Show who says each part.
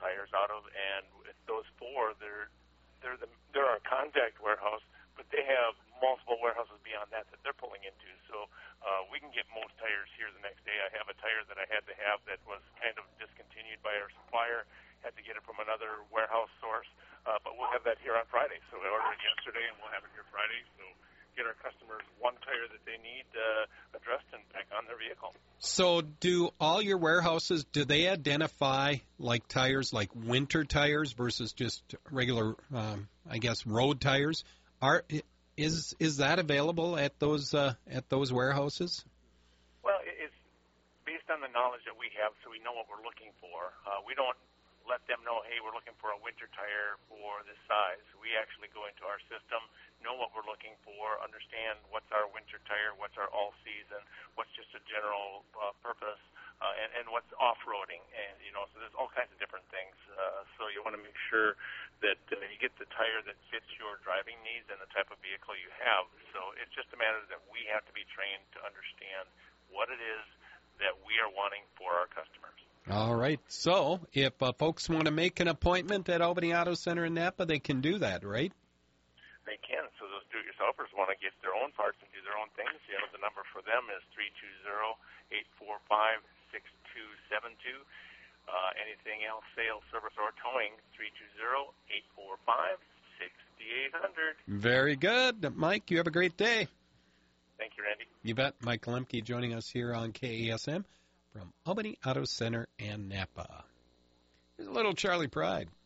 Speaker 1: tires out of, and with those four, they're our contact warehouse, but they have multiple warehouses beyond that they're pulling into. So we can get most tires here the next day. I have a tire that I had to have that was kind of discontinued by our supplier. Had to get it from another warehouse source, but we'll have that here on Friday. So we ordered it yesterday, and we'll have it here Friday. So get our customers one tire that they need addressed and back on their vehicle.
Speaker 2: So do all your warehouses, do they identify like tires, like winter tires versus just regular, road tires? Is that available at those warehouses?
Speaker 1: Well, it's based on the knowledge that we have, so we know what we're looking for. We don't let them know, hey, we're looking for a winter tire for this size. We actually go into our system, know what we're looking for, understand what's our winter tire, what's our all-season, what's just a general purpose, and what's off-roading. And, so there's all kinds of different things. So you want to make sure that you get the tire that fits your driving needs and the type of vehicle you have. So it's just a matter that we have to be trained to understand what it is that we are wanting for our customers.
Speaker 2: All right. So if folks want to make an appointment at Albany Auto Center in Napa, they can do that, right?
Speaker 1: They can. So those do-it-yourselfers want to get their own parts and do their own things. The number for them is 320-845-6272. Anything else, sales, service, or towing, 320-845-6800.
Speaker 2: Very good. Mike, you have a great day.
Speaker 1: Thank you, Randy.
Speaker 2: You bet. Mike Lemke joining us here on KASM from Albany Auto Center and Napa. Here's a little Charlie Pride.